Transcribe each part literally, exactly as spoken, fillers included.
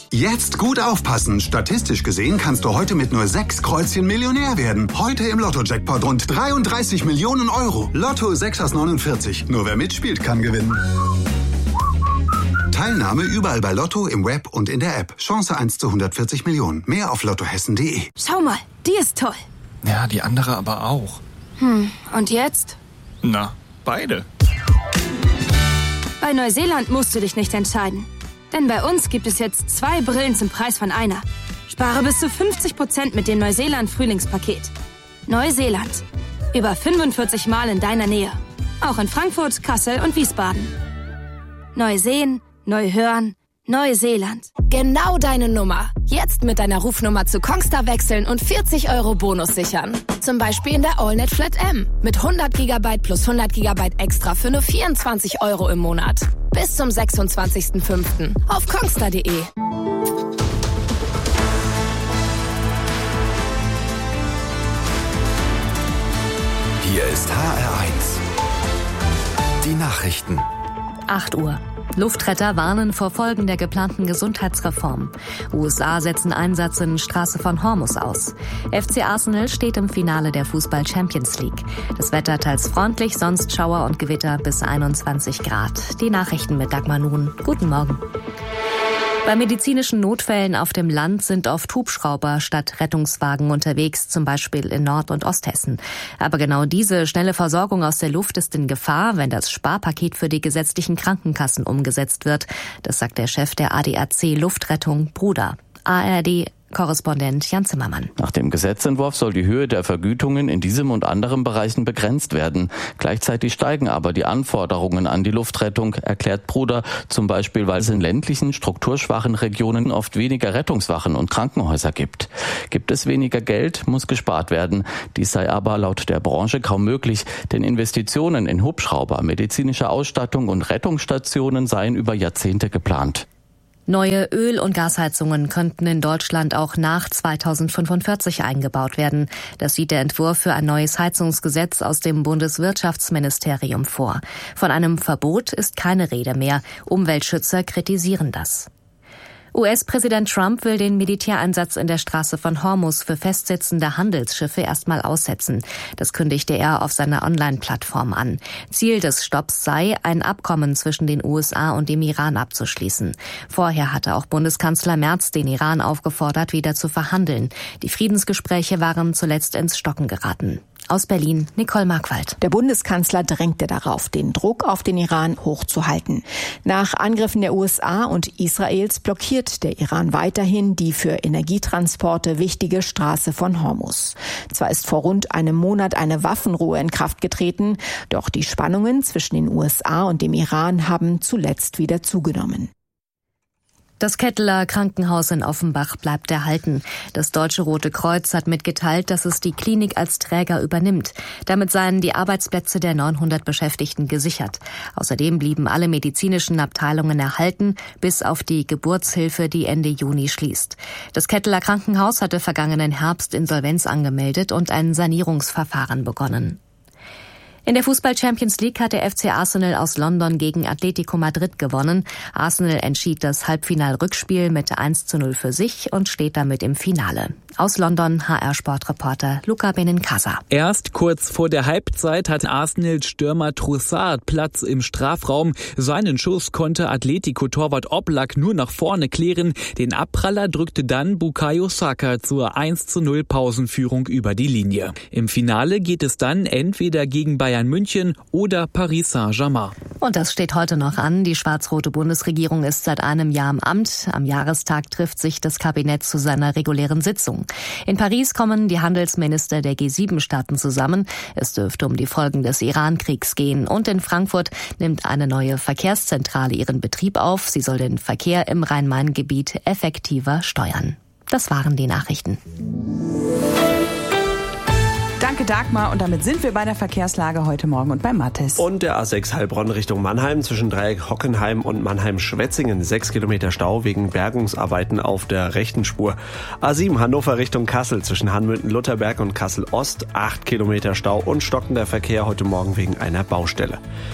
Jetzt gut aufpassen. Statistisch gesehen kannst du heute mit nur sechs Kreuzchen Millionär werden. Heute im Lotto-Jackpot rund dreiunddreißig Millionen Euro. Lotto sechs aus neunundvierzig. Nur wer mitspielt, kann gewinnen. Teilnahme überall bei Lotto, im Web und in der App. Chance eins zu hundertvierzig Millionen. Mehr auf lottohessen punkt de. Schau mal, die ist toll. Ja, die andere aber auch. Hm, und jetzt? Na, beide. Bei Neuseeland musst du dich nicht entscheiden. Denn bei uns gibt es jetzt zwei Brillen zum Preis von einer. Spare bis zu fünfzig Prozent mit dem Neuseeland-Frühlingspaket. Neuseeland. Über fünfundvierzig Mal in deiner Nähe. Auch in Frankfurt, Kassel und Wiesbaden. Neu sehen, neu hören, Neuseeland. Genau deine Nummer. Jetzt mit deiner Rufnummer zu Kongstar wechseln und vierzig Euro Bonus sichern. Zum Beispiel in der AllNet Flat M. Mit hundert Gigabyte plus hundert Gigabyte extra für nur vierundzwanzig Euro im Monat. Bis zum sechsundzwanzigsten fünften auf kongstar punkt de. Hier ist H R eins. Die Nachrichten. acht Uhr. Luftretter warnen vor Folgen der geplanten Gesundheitsreform. U S A setzen Einsatz in Straße von Hormuz aus. F C Arsenal steht im Finale der Fußball-Champions League. Das Wetter teils freundlich, sonst Schauer und Gewitter bis einundzwanzig Grad. Die Nachrichten mit Dagmar Nun. Guten Morgen. Bei medizinischen Notfällen auf dem Land sind oft Hubschrauber statt Rettungswagen unterwegs, zum Beispiel in Nord- und Osthessen. Aber genau diese schnelle Versorgung aus der Luft ist in Gefahr, wenn das Sparpaket für die gesetzlichen Krankenkassen umgesetzt wird. Das sagt der Chef der A D A C Luftrettung, Bruder. A R D-Korrespondent Jan Zimmermann. Nach dem Gesetzentwurf soll die Höhe der Vergütungen in diesem und anderen Bereichen begrenzt werden. Gleichzeitig steigen aber die Anforderungen an die Luftrettung, erklärt Bruder, zum Beispiel, weil es in ländlichen, strukturschwachen Regionen oft weniger Rettungswachen und Krankenhäuser gibt. Gibt es weniger Geld, muss gespart werden. Dies sei aber laut der Branche kaum möglich, denn Investitionen in Hubschrauber, medizinische Ausstattung und Rettungsstationen seien über Jahrzehnte geplant. Neue Öl- und Gasheizungen könnten in Deutschland auch nach zweitausendfünfundvierzig eingebaut werden. Das sieht der Entwurf für ein neues Heizungsgesetz aus dem Bundeswirtschaftsministerium vor. Von einem Verbot ist keine Rede mehr. Umweltschützer kritisieren das. U S-Präsident Trump will den Militäreinsatz in der Straße von Hormuz für festsitzende Handelsschiffe erstmal aussetzen. Das kündigte er auf seiner Online-Plattform an. Ziel des Stopps sei, ein Abkommen zwischen den U S A und dem Iran abzuschließen. Vorher hatte auch Bundeskanzler Merz den Iran aufgefordert, wieder zu verhandeln. Die Friedensgespräche waren zuletzt ins Stocken geraten. Aus Berlin, Nicole Markwald. Der Bundeskanzler drängte darauf, den Druck auf den Iran hochzuhalten. Nach Angriffen der U S A und Israels blockiert der Iran weiterhin die für Energietransporte wichtige Straße von Hormuz. Zwar ist vor rund einem Monat eine Waffenruhe in Kraft getreten, doch die Spannungen zwischen den U S A und dem Iran haben zuletzt wieder zugenommen. Das Ketteler Krankenhaus in Offenbach bleibt erhalten. Das Deutsche Rote Kreuz hat mitgeteilt, dass es die Klinik als Träger übernimmt. Damit seien die Arbeitsplätze der neunhundert Beschäftigten gesichert. Außerdem blieben alle medizinischen Abteilungen erhalten, bis auf die Geburtshilfe, die Ende Juni schließt. Das Ketteler Krankenhaus hatte vergangenen Herbst Insolvenz angemeldet und ein Sanierungsverfahren begonnen. In der Fußball-Champions League hat der F C Arsenal aus London gegen Atletico Madrid gewonnen. Arsenal entschied das Halbfinal-Rückspiel mit eins zu null für sich und steht damit im Finale. Aus London H R-Sportreporter Luca Benincasa. Erst kurz vor der Halbzeit hat Arsenal-Stürmer Trossard Platz im Strafraum. Seinen Schuss konnte Atletico-Torwart Oblak nur nach vorne klären. Den Abpraller drückte dann Bukayo Saka zur eins zu null Pausenführung über die Linie. Im Finale geht es dann entweder gegen Bayern München oder Paris Saint-Germain. Und das steht heute noch an. Die schwarz-rote Bundesregierung ist seit einem Jahr im Amt. Am Jahrestag trifft sich das Kabinett zu seiner regulären Sitzung. In Paris kommen die Handelsminister der G sieben Staaten zusammen. Es dürfte um die Folgen des Iran-Kriegs gehen. Und in Frankfurt nimmt eine neue Verkehrszentrale ihren Betrieb auf. Sie soll den Verkehr im Rhein-Main-Gebiet effektiver steuern. Das waren die Nachrichten. Danke Dagmar, und damit sind wir bei der Verkehrslage heute Morgen und bei Mathis. Und der A sechs Heilbronn Richtung Mannheim zwischen Dreieck Hockenheim und Mannheim-Schwetzingen. Sechs Kilometer Stau wegen Bergungsarbeiten auf der rechten Spur. A sieben Hannover Richtung Kassel zwischen Hanmünden-Lutherberg und Kassel-Ost. Acht Kilometer Stau und stockender Verkehr heute Morgen wegen einer Baustelle.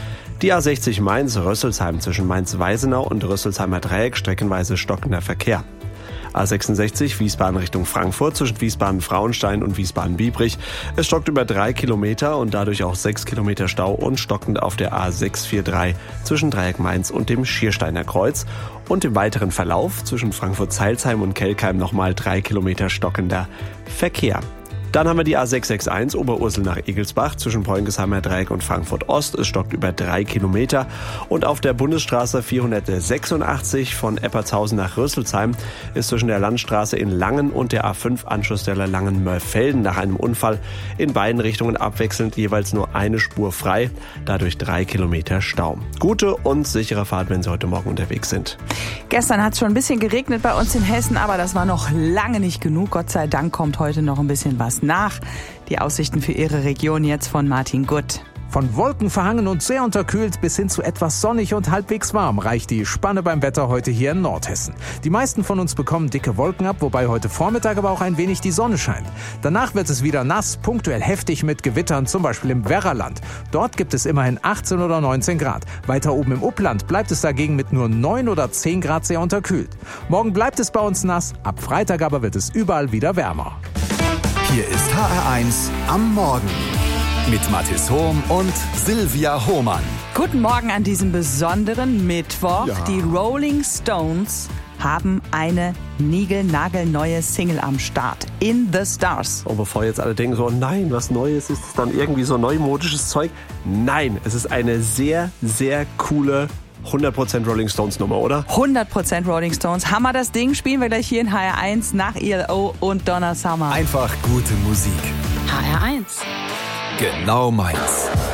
Die A sechzig Mainz-Rösselsheim zwischen Mainz-Weisenau und Rösselsheimer Dreieck streckenweise stockender Verkehr. A sechsundsechzig Wiesbaden Richtung Frankfurt zwischen Wiesbaden-Frauenstein und Wiesbaden-Biebrich. Es stockt über drei Kilometer und dadurch auch sechs Kilometer Stau und stockend auf der A sechs vier drei zwischen Dreieck Mainz und dem Schiersteiner Kreuz. Und im weiteren Verlauf zwischen Frankfurt-Zeilsheim und Kelkheim nochmal drei Kilometer stockender Verkehr. Dann haben wir die A sechs sechs eins Oberursel nach Egelsbach zwischen Poingesheimer Dreieck und Frankfurt Ost. Es stockt über drei Kilometer. Und auf der Bundesstraße vierhundertsechsundachtzig von Eppertshausen nach Rüsselsheim ist zwischen der Landstraße in Langen und der A fünf Anschlussstelle Langen-Mörfelden nach einem Unfall in beiden Richtungen abwechselnd jeweils nur eine Spur frei. Dadurch drei Kilometer Stau. Gute und sichere Fahrt, wenn Sie heute Morgen unterwegs sind. Gestern hat es schon ein bisschen geregnet bei uns in Hessen, aber das war noch lange nicht genug. Gott sei Dank kommt heute noch ein bisschen was nach. Die Aussichten für Ihre Region jetzt von Martin Gutt. Von Wolken verhangen und sehr unterkühlt bis hin zu etwas sonnig und halbwegs warm reicht die Spanne beim Wetter heute hier in Nordhessen. Die meisten von uns bekommen dicke Wolken ab, wobei heute Vormittag aber auch ein wenig die Sonne scheint. Danach wird es wieder nass, punktuell heftig mit Gewittern, zum Beispiel im Werraland. Dort gibt es immerhin achtzehn oder neunzehn Grad. Weiter oben im Upland bleibt es dagegen mit nur neun oder zehn Grad sehr unterkühlt. Morgen bleibt es bei uns nass, ab Freitag aber wird es überall wieder wärmer. Hier ist H R eins am Morgen mit Mathis Hohm und Silvia Hohmann. Guten Morgen an diesem besonderen Mittwoch. Ja. Die Rolling Stones haben eine niegelnagelneue Single am Start. In the Stars. Und bevor jetzt alle denken so, nein, was Neues, ist es dann irgendwie so neumodisches Zeug? Nein, es ist eine sehr, sehr coole hundert Prozent Rolling Stones Nummer, oder? hundert Prozent Rolling Stones. Hammer das Ding. Spielen wir gleich hier in H R eins nach E L O und Donna Summer. Einfach gute Musik. H R eins. Genau meins.